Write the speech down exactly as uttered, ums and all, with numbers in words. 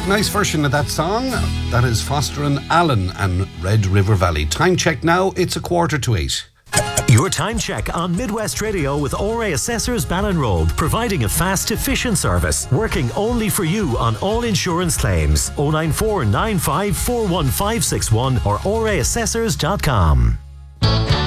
Nice version of that song. That is Foster and Allen and Red River Valley. Time check now, it's a quarter to eight. Your time check on Midwest Radio with O R A Assessors Ballinrobe, providing a fast, efficient service, working only for you on all insurance claims. oh nine four nine five four one five six one or o r a assessors dot com.